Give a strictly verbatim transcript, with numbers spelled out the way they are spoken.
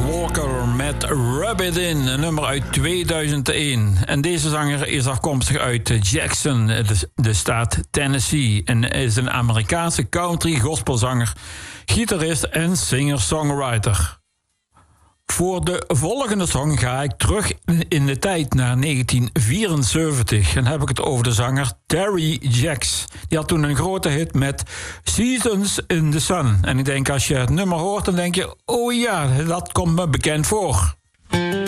Walker met Rub It In, een nummer uit tweeduizend één. En deze zanger is afkomstig uit Jackson, de, de staat Tennessee. En is een Amerikaanse country gospelzanger, gitarist en singer-songwriter. Voor de volgende song ga ik terug in de tijd naar negentien vierenzeventig. En dan heb ik het over de zanger Terry Jacks. Die had toen een grote hit met Seasons in the Sun. En ik denk, als je het nummer hoort, dan denk je, oh ja, dat komt me bekend voor.